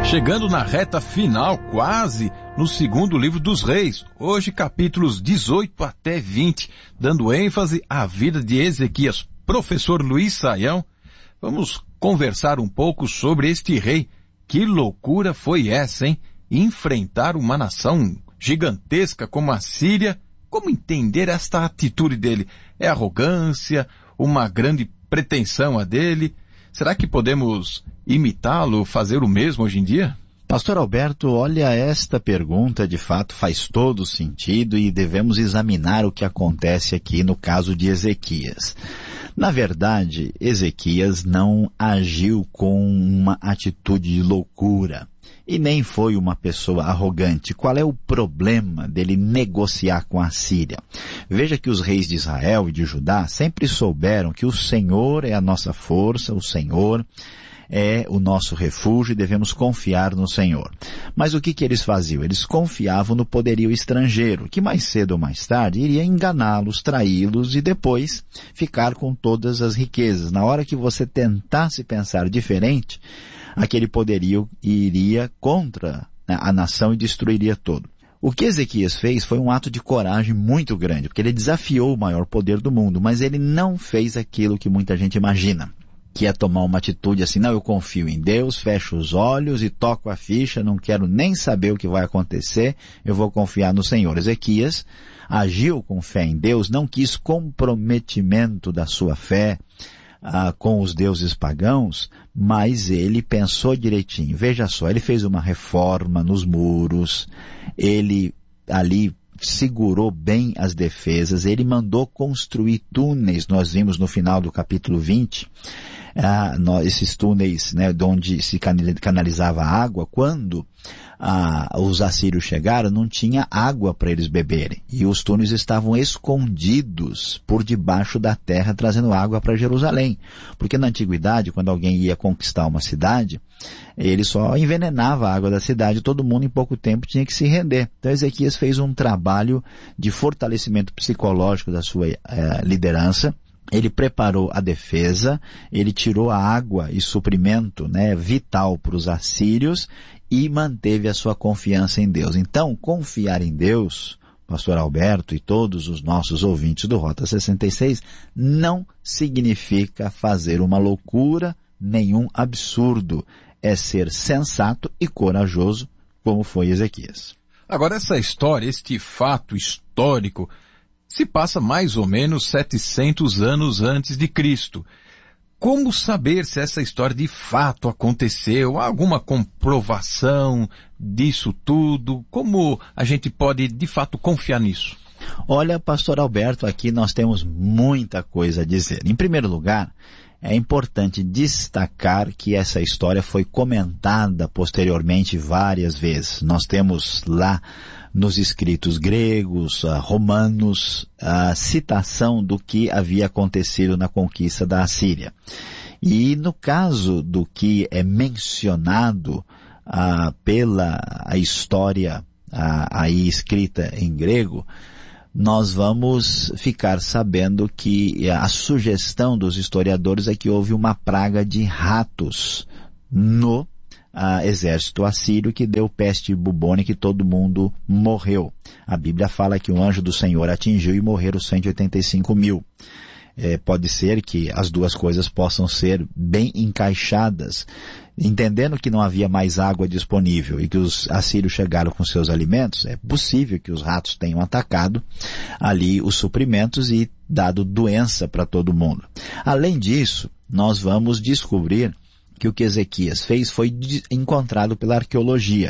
Chegando na reta final, quase no segundo livro dos Reis, hoje capítulos 18 até 20, dando ênfase à vida de Ezequias. Professor Luiz Saião, vamos conversar um pouco sobre este rei. Que loucura foi essa, hein? Enfrentar uma nação gigantesca como a Síria. Como entender esta atitude dele? É arrogância? Uma grande pretensão a dele? Será que podemos imitá-lo, fazer o mesmo hoje em dia? Pastor Alberto, olha, esta pergunta de fato faz todo sentido e devemos examinar o que acontece aqui no caso de Ezequias. Na verdade, Ezequias não agiu com uma atitude de loucura e nem foi uma pessoa arrogante. Qual é o problema dele negociar com a Síria? Veja que os reis de Israel e de Judá sempre souberam que o Senhor é a nossa força, o Senhor é o nosso refúgio e devemos confiar no Senhor. Mas o que eles faziam? Eles confiavam no poderio estrangeiro, que mais cedo ou mais tarde iria enganá-los, traí-los e depois ficar com todas as riquezas. Na hora que você tentasse pensar diferente, aquele poderio iria contra a nação e destruiria tudo. O que Ezequias fez foi um ato de coragem muito grande, porque ele desafiou o maior poder do mundo, mas ele não fez aquilo que muita gente imagina, que é tomar uma atitude assim: não, eu confio em Deus, fecho os olhos e toco a ficha, não quero nem saber o que vai acontecer, eu vou confiar no Senhor. Ezequias agiu com fé em Deus, não quis comprometimento da sua fé com os deuses pagãos, mas ele pensou direitinho. Veja só, ele fez uma reforma nos muros, ele ali segurou bem as defesas, ele mandou construir túneis. Nós vimos no final do capítulo 20, esses túneis, né, de onde se canalizava a água. Quando os assírios chegaram, não tinha água para eles beberem, e os túneis estavam escondidos por debaixo da terra, trazendo água para Jerusalém, porque na antiguidade, quando alguém ia conquistar uma cidade, ele só envenenava a água da cidade, todo mundo em pouco tempo tinha que se render. Então Ezequias fez um trabalho de fortalecimento psicológico da sua liderança. Ele preparou a defesa, ele tirou a água e suprimento, né, vital para os assírios, e manteve a sua confiança em Deus. Então, confiar em Deus, Pastor Alberto e todos os nossos ouvintes do Rota 66, não significa fazer uma loucura, nenhum absurdo. É ser sensato e corajoso, como foi Ezequias. Agora, essa história, este fato histórico, se passa mais ou menos 700 anos antes de Cristo. Como saber se essa história de fato aconteceu? Há alguma comprovação disso tudo? Como a gente pode de fato confiar nisso? Olha, Pastor Alberto, aqui nós temos muita coisa a dizer. Em primeiro lugar, é importante destacar que essa história foi comentada posteriormente várias vezes. Nós temos lá nos escritos gregos, romanos, a citação do que havia acontecido na conquista da Assíria. E no caso do que é mencionado pela a história aí escrita em grego, nós vamos ficar sabendo que a sugestão dos historiadores é que houve uma praga de ratos no exército assírio, que deu peste bubônica e todo mundo morreu. A Bíblia fala que o anjo do Senhor atingiu e morreram 185 mil. Pode ser que as duas coisas possam ser bem encaixadas. Entendendo que não havia mais água disponível e que os assírios chegaram com seus alimentos, é possível que os ratos tenham atacado ali os suprimentos e dado doença para todo mundo. Além disso, nós vamos descobrir que o que Ezequias fez foi encontrado pela arqueologia.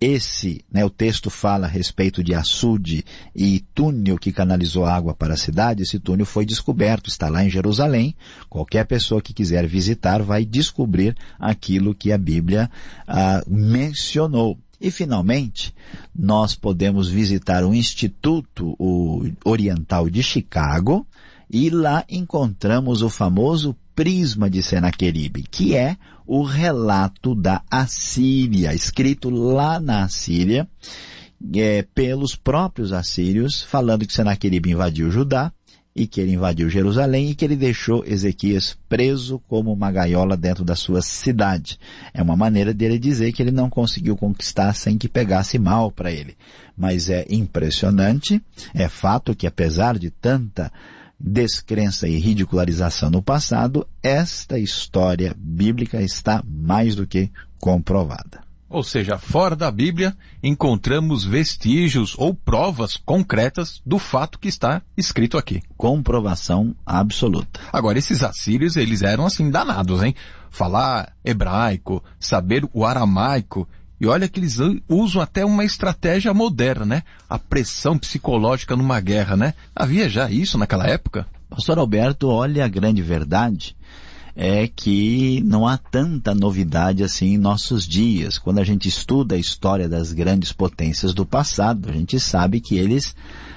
O texto fala a respeito de açude e túnel que canalizou água para a cidade. Esse túnel foi descoberto, está lá em Jerusalém. Qualquer pessoa que quiser visitar vai descobrir aquilo que a Bíblia mencionou. E, finalmente, nós podemos visitar o Instituto Oriental de Chicago, e lá encontramos o famoso Prisma de Senaqueribe, que é o relato da Assíria, escrito lá na Assíria, pelos próprios assírios, falando que Senaqueribe invadiu Judá e que ele invadiu Jerusalém e que ele deixou Ezequias preso como uma gaiola dentro da sua cidade. É uma maneira dele dizer que ele não conseguiu conquistar sem que pegasse mal para ele. Mas é impressionante, é fato que apesar de tanta descrença e ridicularização no passado, esta história bíblica está mais do que comprovada. Ou seja, fora da Bíblia, encontramos vestígios ou provas concretas do fato que está escrito aqui. Comprovação absoluta. Agora, esses assírios, eles eram assim danados, hein? Falar hebraico, saber o aramaico, e olha que eles usam até uma estratégia moderna, né? A pressão psicológica numa guerra, né? Havia já isso naquela época? Pastor Alberto, olha a grande verdade. É que não há tanta novidade assim em nossos dias. Quando a gente estuda a história das grandes potências do passado, a gente sabe que eles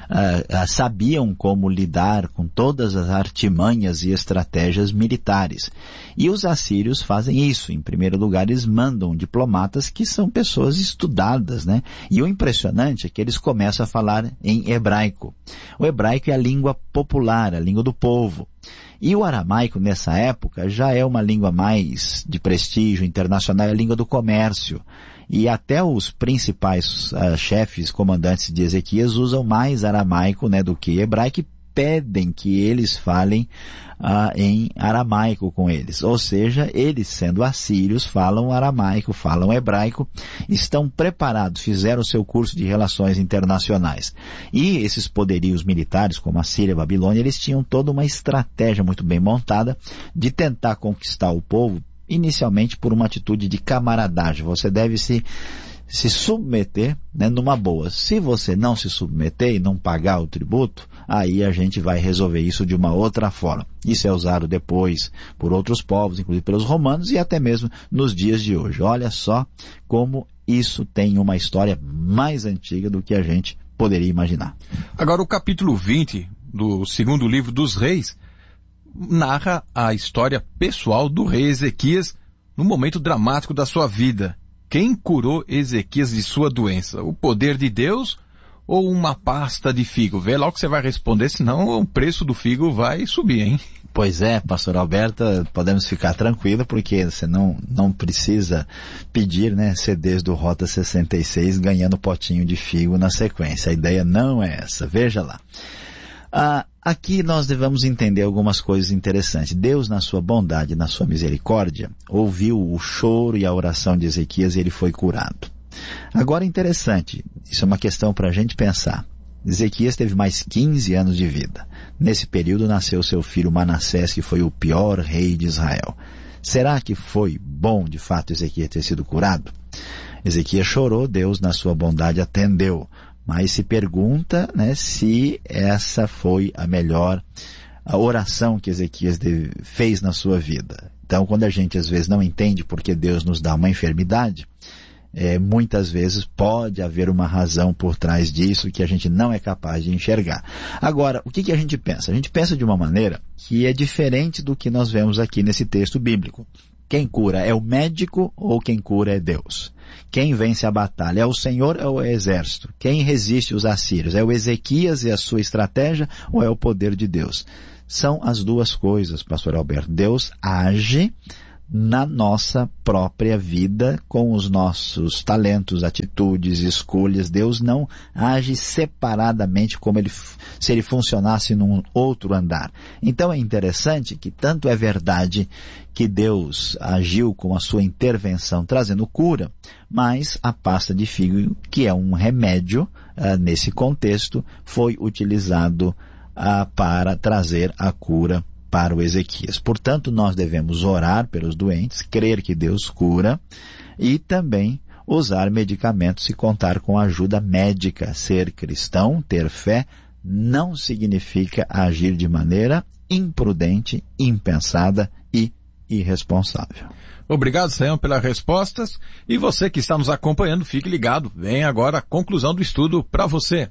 sabiam como lidar com todas as artimanhas e estratégias militares. E os assírios fazem isso. Em primeiro lugar, eles mandam diplomatas que são pessoas estudadas, né? E o impressionante é que eles começam a falar em hebraico. O hebraico é a língua popular, a língua do povo. E o aramaico, nessa época, já é uma língua mais de prestígio internacional, é a língua do comércio. E até os principais chefes, comandantes de Ezequias, usam mais aramaico, né, do que hebraico e pedem que eles falem em aramaico com eles. Ou seja, eles, sendo assírios, falam aramaico, falam hebraico, estão preparados, fizeram o seu curso de relações internacionais. E esses poderios militares, como a Síria e a Babilônia, eles tinham toda uma estratégia muito bem montada de tentar conquistar o povo, inicialmente por uma atitude de camaradagem. Você deve se submeter, né, numa boa. Se você não se submeter e não pagar o tributo, aí a gente vai resolver isso de uma outra forma. Isso é usado depois por outros povos, inclusive pelos romanos e até mesmo nos dias de hoje. Olha só como isso tem uma história mais antiga do que a gente poderia imaginar. Agora, o capítulo 20 do segundo livro dos Reis narra a história pessoal do rei Ezequias no momento dramático da sua vida. Quem curou Ezequias de sua doença? O poder de Deus ou uma pasta de figo? Vê logo que você vai responder, senão o preço do figo vai subir, hein? Pois é, pastor Alberto, podemos ficar tranquilo, porque você não precisa pedir, né, CDs do Rota 66 ganhando potinho de figo na sequência. A ideia não é essa. Veja lá. Aqui nós devemos entender algumas coisas interessantes. Deus, na sua bondade, na sua misericórdia, ouviu o choro e a oração de Ezequias e ele foi curado. Agora, interessante, isso é uma questão para a gente pensar. Ezequias teve mais 15 anos de vida. Nesse período nasceu seu filho Manassés, que foi o pior rei de Israel. Será que foi bom, de fato, Ezequias ter sido curado? Ezequias chorou, Deus, na sua bondade, atendeu. Mas se pergunta, né, se essa foi a melhor oração que Ezequias fez na sua vida. Então, quando a gente às vezes não entende porque Deus nos dá uma enfermidade, muitas vezes pode haver uma razão por trás disso que a gente não é capaz de enxergar. Agora, o que a gente pensa? A gente pensa de uma maneira que é diferente do que nós vemos aqui nesse texto bíblico. Quem cura é o médico ou quem cura é Deus? Quem vence a batalha é o Senhor ou é o exército? Quem resiste os assírios? É o Ezequias e a sua estratégia ou é o poder de Deus? São as duas coisas, pastor Alberto. Deus age na nossa própria vida com os nossos talentos, atitudes, escolhas. Deus não age separadamente como se ele funcionasse num outro andar. Então é interessante que tanto é verdade que Deus agiu com a sua intervenção trazendo cura, mas a pasta de figo, que é um remédio nesse contexto, foi utilizado para trazer a cura para o Ezequias. Portanto, nós devemos orar pelos doentes, crer que Deus cura e também usar medicamentos e contar com a ajuda médica. Ser cristão, ter fé, não significa agir de maneira imprudente, impensada e irresponsável. Obrigado, Sayão, pelas respostas. E você que está nos acompanhando, fique ligado. Vem agora a conclusão do estudo para você.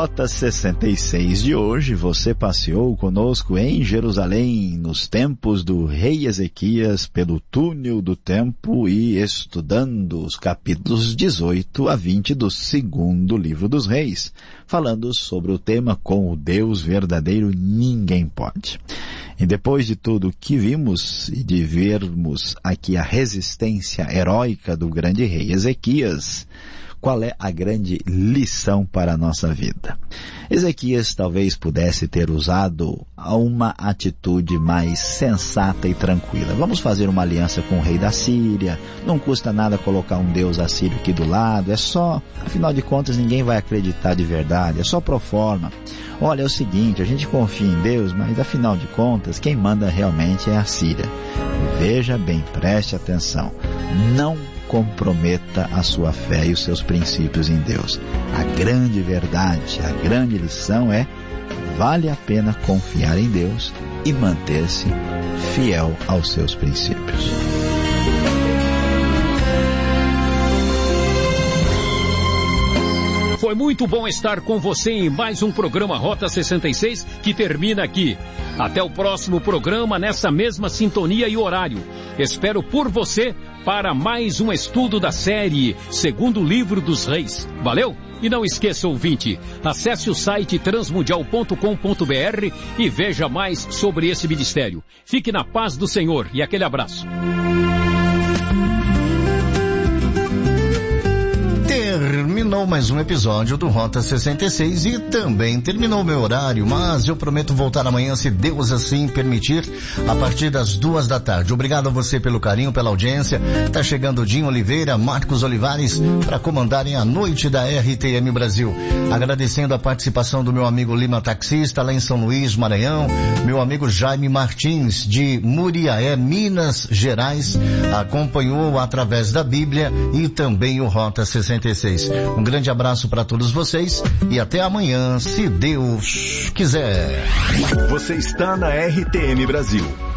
Rota 66 de hoje, você passeou conosco em Jerusalém, nos tempos do rei Ezequias, pelo túnel do tempo e estudando os capítulos 18 a 20 do segundo livro dos reis, falando sobre o tema com o Deus verdadeiro ninguém pode. E depois de tudo que vimos e de vermos aqui a resistência heróica do grande rei Ezequias, qual é a grande lição para a nossa vida? Ezequias talvez pudesse ter usado uma atitude mais sensata e tranquila. Vamos fazer uma aliança com o rei da Síria, não custa nada colocar um deus assírio aqui do lado, é só, afinal de contas ninguém vai acreditar de verdade, é só pro forma. Olha, é o seguinte, a gente confia em Deus, mas afinal de contas quem manda realmente é a Síria. Veja bem, preste atenção, não comprometa a sua fé e os seus princípios em Deus. A grande verdade, a grande lição é: vale a pena confiar em Deus e manter-se fiel aos seus princípios. Foi muito bom estar com você em mais um programa Rota 66 que termina aqui. Até o próximo programa nessa mesma sintonia e horário. Espero por você para mais um estudo da série Segundo Livro dos Reis. Valeu? E não esqueça, ouvinte, acesse o site transmundial.com.br e veja mais sobre esse ministério. Fique na paz do Senhor e aquele abraço. Terminou mais um episódio do Rota 66 e também terminou meu horário, mas eu prometo voltar amanhã, se Deus assim permitir, a partir das 2 da tarde. Obrigado a você pelo carinho, pela audiência. Tá chegando o Dinho Oliveira, Marcos Olivares para comandarem a noite da RTM Brasil. Agradecendo a participação do meu amigo Lima Taxista lá em São Luís, Maranhão, meu amigo Jaime Martins de Muriaé, Minas Gerais, acompanhou através da Bíblia e também o Rota 66. Um grande abraço para todos vocês e até amanhã, se Deus quiser. Você está na RTM Brasil.